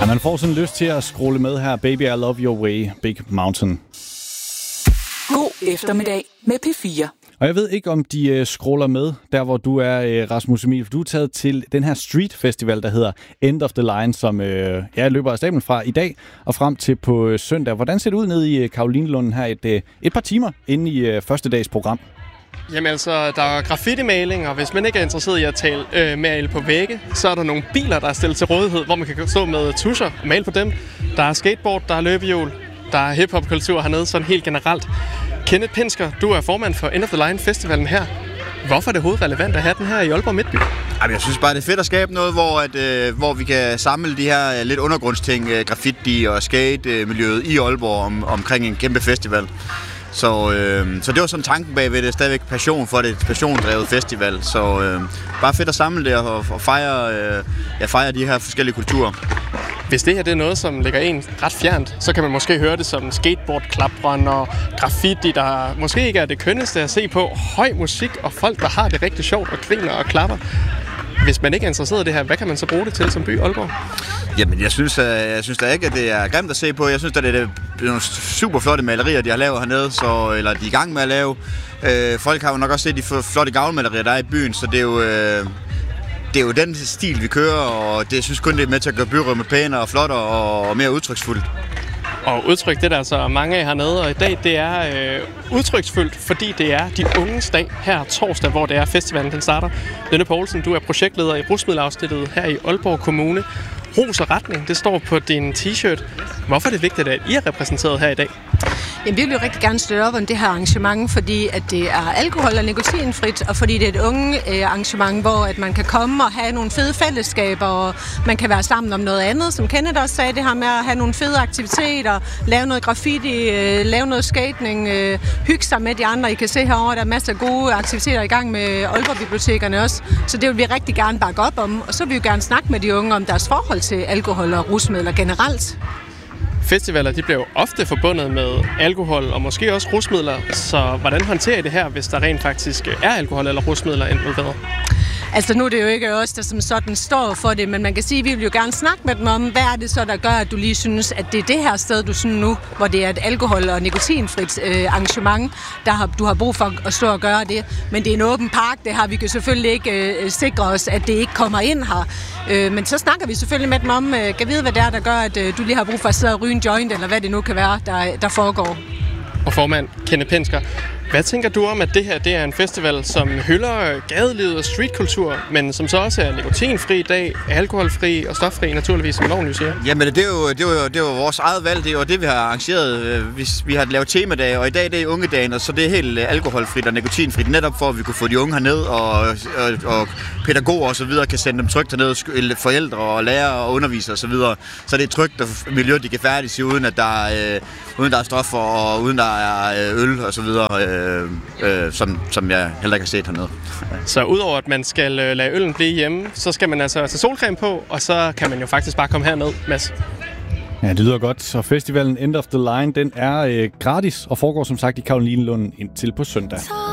Ja, man får sådan lyst til at scrolle med her. Baby, I love your way, Big Mountain. God eftermiddag med P4. Og jeg ved ikke, om de scroller med, der hvor du er, Rasmus Emil. Du er taget til den her street festival, der hedder End of the Line, som løber af stablen fra i dag og frem til på søndag. Hvordan ser det ud nede i Carolinelunden her et par timer inde i første dags program? Jamen altså, der er graffiti-maling, og hvis man ikke er interesseret i at male på vægge, så er der nogle biler, der er stillet til rådighed, hvor man kan stå med tuscher og male på dem. Der er skateboard, der er løbehjul, der er hip-hop-kultur hernede, sådan helt generelt. Kenneth Pinsker, du er formand for End of the Line Festivalen her. Hvorfor er det hovedrelevant at have den her i Aalborg Midtby? Jamen, jeg synes bare, det er fedt at skabe noget, hvor vi kan samle de her lidt undergrundsting, graffiti og skate-miljøet i Aalborg omkring en kæmpe festival. Så det var sådan tanken bagved det. Stadigvæk passion for det, passiondrevet festival. Så bare fedt at samle det og fejre de her forskellige kulturer. Hvis det her det er noget, som ligger en ret fjernt, så kan man måske høre det som skateboardklapren og graffiti, der måske ikke er det kønneste at se på. Høj musik og folk, der har det rigtig sjovt og griner og klapper. Hvis man ikke er interesseret i det her, hvad kan man så bruge det til som by Aalborg? Jamen, jeg synes da ikke, at det er grimt at se på. Jeg synes, at det er nogle super flotte malerier, de har lavet hernede, eller de er i gang med at lave. Folk har jo nok også set de flotte gavlmalerier, der er i byen, så det er jo den stil, vi kører, og det synes kun, det er med til at gøre byrummet pænere og flottere og mere udtryksfuldt. Og udtryk, det er der altså mange af hernede, og i dag det er udtryksfuldt, fordi det er de unges dag her torsdag, hvor det er festivalen, den starter. Lene Poulsen, du er projektleder i rusmiddelafsnittet her i Aalborg Kommune. Ros og retning, det står på din t-shirt. Hvorfor er det vigtigt, at I er repræsenteret her i dag? Jamen, vi vil jo rigtig gerne støtte op om det her arrangement, fordi at det er alkohol- og nikotinfrit, og fordi det er et unge arrangement, hvor at man kan komme og have nogle fede fællesskaber, og man kan være sammen om noget andet, som Kenneth også sagde, det her med at have nogle fede aktiviteter, lave noget graffiti, lave noget skating, hygge sig med de andre. I kan se herovre, der er masser af gode aktiviteter i gang med Aalborg-bibliotekerne også, så det vil vi rigtig gerne bakke op om, og så vil vi jo gerne snakke med de unge om deres forhold til alkohol og rusmidler generelt. Festivaler, de bliver jo ofte forbundet med alkohol og måske også rusmidler, så hvordan håndterer I det her, hvis der rent faktisk er alkohol eller rusmidler involveret? Altså nu er det jo ikke os, der som sådan står for det, men man kan sige, at vi vil jo gerne snakke med dem om, hvad er det så, der gør, at du lige synes, at det er det her sted, du synes nu, hvor det er et alkohol- og nikotinfrit arrangement, du har brug for at stå og gøre det. Men det er en åben park, det har vi kan selvfølgelig ikke sikre os, at det ikke kommer ind her. Men så snakker vi selvfølgelig med dem om, kan vide, hvad det er, der gør, at du lige har brug for at sidde og ryge en joint, eller hvad det nu kan være, der foregår. Og formand Kenneth Pinsker, hvad tænker du om, at det her det er en festival, som hylder gadelivet og streetkultur, men som så også er nikotinfri dag, alkoholfri og stoffri, naturligvis, som loven jo siger? Jamen, det er jo vores eget valg. Det er jo det, vi har arrangeret. Vi har lavet temadage, og i dag det er ungedagen, og så det er helt alkoholfrit og nikotinfrit, netop for, at vi kunne få de unge herned, og pædagoger og så videre kan sende dem trygt herned, forældre og lærere og undervisere og så videre. Så det er trygt miljø, de kan færdes i, uden der er stoffer og uden der er øl og så videre. Som jeg heller ikke har set hernede. Så udover at man skal lade øllen blive hjemme, så skal man altså tage solcreme på, og så kan man jo faktisk bare komme herned, Mads. Ja, det lyder godt. Så festivalen End of the Line, den er gratis og foregår som sagt i Carolinelunden indtil på søndag.